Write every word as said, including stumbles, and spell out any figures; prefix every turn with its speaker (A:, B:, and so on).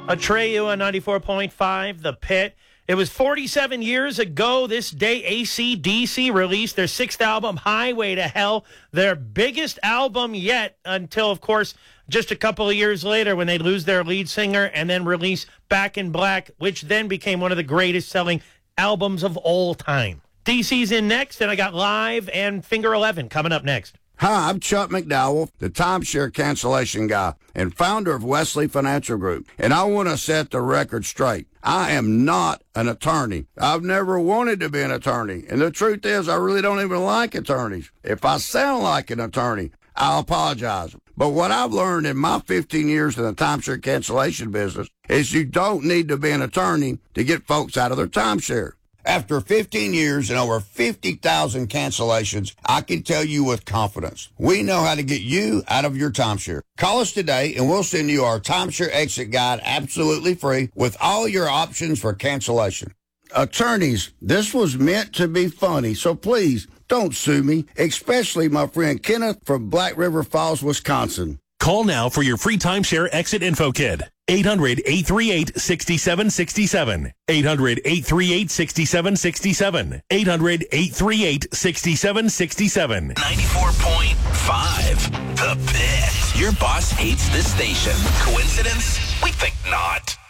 A: Atreyu on ninety-four point five, The Pit. It was forty-seven years ago this day A C D C released their sixth album, Highway to Hell, their biggest album yet until, of course, just a couple of years later when they lose their lead singer and then release Back in Black, which then became one of the greatest selling albums of all time. D C's in next, and I got Live and Finger eleven coming up next.
B: Hi, I'm Chuck McDowell, the timeshare cancellation guy and founder of Wesley Financial Group, and I want to set the record straight. I am not an attorney. I've never wanted to be an attorney, and the truth is I really don't even like attorneys. If I sound like an attorney, I'll apologize. But what I've learned in my fifteen years in the timeshare cancellation business is you don't need to be an attorney to get folks out of their timeshare. After fifteen years and over fifty thousand cancellations, I can tell you with confidence, we know how to get you out of your timeshare. Call us today and we'll send you our timeshare exit guide absolutely free with all your options for cancellation. Attorneys, this was meant to be funny, so please don't sue me, especially my friend Kenneth from Black River Falls, Wisconsin.
C: Call now for your free timeshare exit info kit. eight hundred, eight three eight, six seven six seven. eight hundred, eight three eight, six seven six seven. eight hundred, eight three eight, six seven six seven.
D: ninety-four point five, The Pit. Your boss hates this station. Coincidence? We think not.